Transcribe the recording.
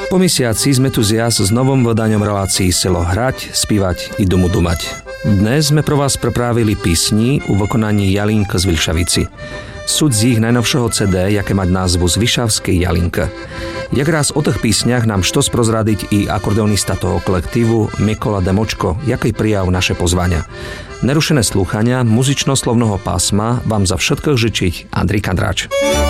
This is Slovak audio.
Po mesiaci sme tu zjas s novým vydaním relácií Selo hrať, spívať i domu dumať. Dnes sme pro vás pripravili písni u vykonaní Jalinka z Vilšavici. Sú z ich najnovšieho CD, jaké mať názvu Zvyšavskej Jalinka. Jak raz o tých písniach nám štos prozradiť i akordeonista toho kolektívu Mikola Demočko, jaký prijav naše pozvania. Nerušené slúchania muzično-slovného pásma vám za všetkých žičiť Andrej Kandráč.